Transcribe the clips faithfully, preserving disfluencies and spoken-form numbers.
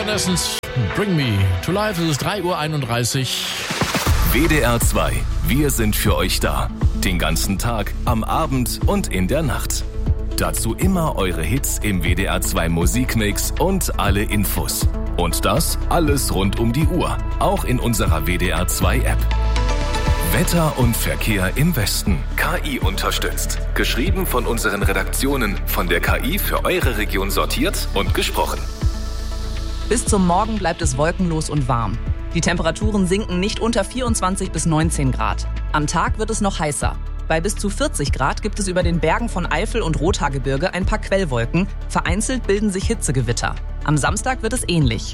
Evanescence, Bring Me to Life. Es ist drei Uhr einunddreißig. W D R zwei. Wir sind für euch da. Den ganzen Tag, am Abend und in der Nacht. Dazu immer eure Hits im W D R zwei Musikmix und alle Infos. Und das alles rund um die Uhr. Auch in unserer W D R zwei App. Wetter und Verkehr im Westen. K I unterstützt. Geschrieben von unseren Redaktionen. Von der K I für eure Region sortiert und gesprochen. Bis zum Morgen bleibt es wolkenlos und warm. Die Temperaturen sinken nicht unter vierundzwanzig bis neunzehn Grad. Am Tag wird es noch heißer. Bei bis zu vierzig Grad gibt es über den Bergen von Eifel und Rothaargebirge ein paar Quellwolken. Vereinzelt bilden sich Hitzegewitter. Am Samstag wird es ähnlich.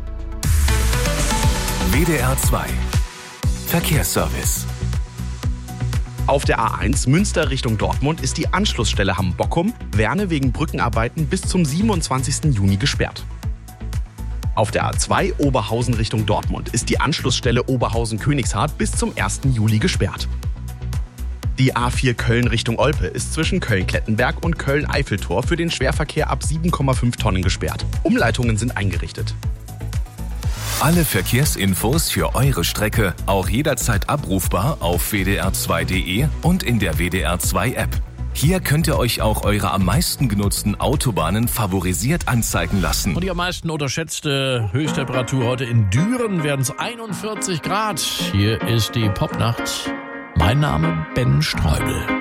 W D R zwei. Verkehrsservice. Auf der A eins Münster Richtung Dortmund ist die Anschlussstelle Hamm-Bockum Werne wegen Brückenarbeiten bis zum siebenundzwanzigsten Juni gesperrt. Auf der A zwei Oberhausen Richtung Dortmund ist die Anschlussstelle Oberhausen-Königshardt bis zum ersten Juli gesperrt. Die A vier Köln Richtung Olpe ist zwischen Köln-Klettenberg und Köln-Eiffeltor für den Schwerverkehr ab sieben Komma fünf Tonnen gesperrt. Umleitungen sind eingerichtet. Alle Verkehrsinfos für eure Strecke auch jederzeit abrufbar auf w d r zwei punkt d e und in der W D R zwei App. Hier könnt ihr euch auch eure am meisten genutzten Autobahnen favorisiert anzeigen lassen. Und die am meisten unterschätzte Höchsttemperatur heute in Düren werden es einundvierzig Grad. Hier ist die Popnacht. Mein Name Ben Streubel.